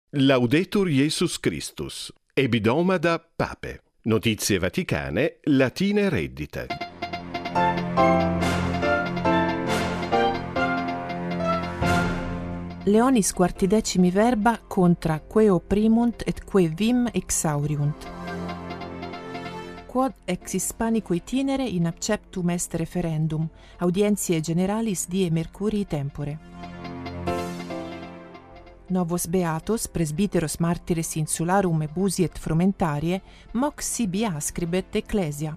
Laudetur Jesus Christus, Ebidomada Pape. Notizie vaticane, latine reddite. Leonis quartidecimi verba contra quae opprimunt et quae vim exauriunt. Quod ex Hispanico itinere in acceptum est referendum, audientiae generalis die Mercurii tempore. Novos beatos, presbiteros martires insularum ebusi et frumentarie, mox sibi ascribet ecclesia.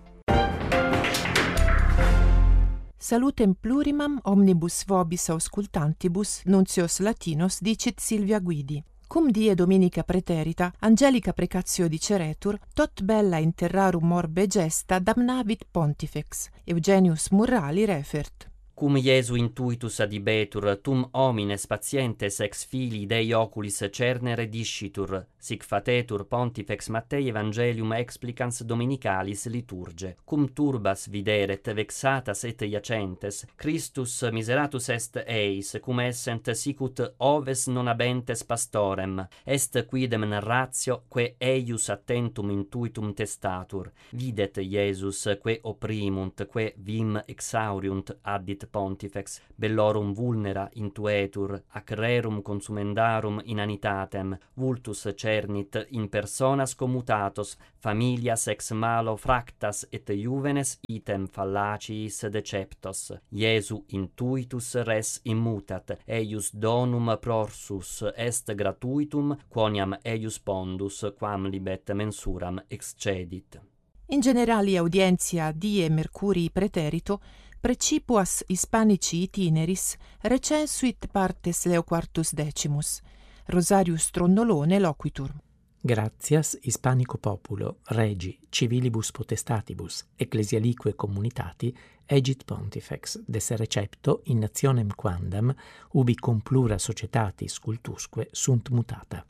Salutem plurimam omnibus vobis auscultantibus nuncios latinos dicit Silvia Guidi. Cum die Dominica praeterita, angelica precatio diceretur, tot bella interrarum orbe gesta damnavit pontifex. Eugenius Murrali refert. Cum Iesu intuitus adibetur, tum homines patientes ex filii Dei oculis cernere discitur, sic fatetur pontifex Mattei Evangelium explicans Dominicalis liturge. Cum turbas videret vexatas et iacentes, Christus miseratus est eis, cum essent sicut oves non habentes pastorem, est quidem narratio, quae eius attentum intuitum testatur. Videt Iesus, quae opprimunt, quae vim exauriunt, addit pontifex, bellorum vulnera intuetur, ac rerum consumendarum inanitatem, vultus cernit in personas commutatos, familias ex malo fractas et juvenes item fallaciis deceptos. Iesu intuitus res immutat, eius donum prorsus est gratuitum, quoniam eius pondus, quam libet mensuram excedit. In generali audientia die Mercurii praeterito, precipuas Hispanici itineris recensuit partes Leo Quartus Decimus. Rosarius Tronnolone loquitur. Gratias Hispanico populo, regi, civilibus potestatibus, ecclesialique communitati, egit pontifex, de recepto in nationem quandam, ubi cum plura societatis cultusque sunt mutata.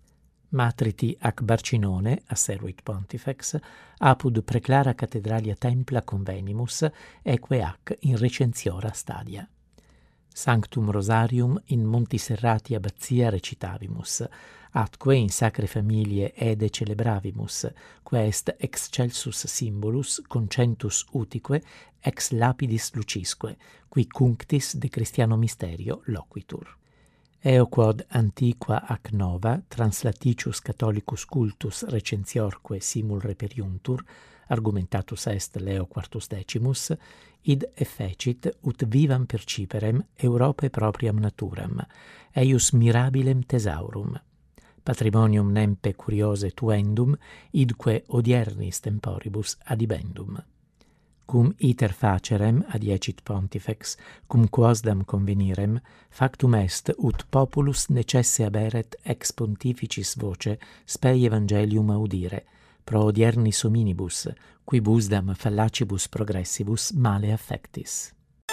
Matriti ac Barcinone, asseruit pontifex, apud preclara cathedralia templa convenimus, eque ac in recensiora stadia. Sanctum Rosarium in Monti Serrati abbazia recitavimus, atque in sacre familie ede celebravimus, quae est excelsus symbolus concentus utique ex lapidis lucisque, qui cunctis de Christiano Mysterio loquitur. Eo quod antiqua ac nova translaticius catholicus cultus recensiorque simul reperiuntur, argumentatus est Leo Quartus Decimus, id effecit ut vivam perciperem Europae propriam naturam, eius mirabilem thesaurum. Patrimonium nempe curiose tuendum, idque odiernis temporibus adibendum. Cum iter facerem, adiecit pontifex, cum quosdam convenirem, factum est ut populus necesse aberet ex pontificis voce spei evangelium audire, pro odiernis hominibus, quibusdam fallacibus progressibus male affectis.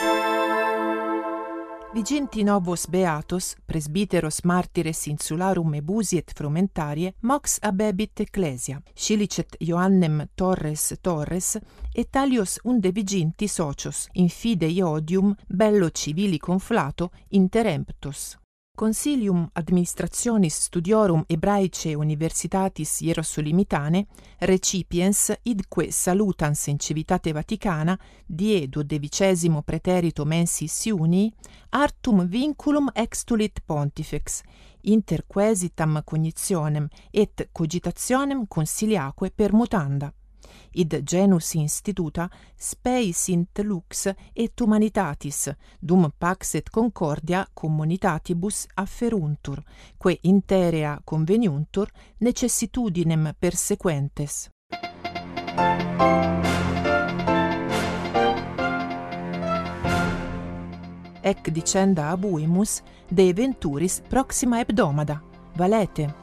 Viginti novos beatos, presbiteros martires insularum ebusi et frumentarie, mox abebit ecclesia, scilicet Ioannem Torres, et alios unde viginti socios, in fide iodium, bello civili conflato, interemptos. Consilium administrationis studiorum Hebraicae Universitatis Hierosolimitane recipiens idque salutans in civitate Vaticana die 12 praeterito mensis Iunii artum vinculum extulit pontifex inter quaesitam cognitionem et cogitationem consiliaque permutanda. Id genus instituta spei sint lux et humanitatis, dum pax et concordia communitatibus afferuntur, quae interea conveniuntur necessitudinem persequentes. Ec dicenda abuimus de eventuris proxima hebdomada. Valete.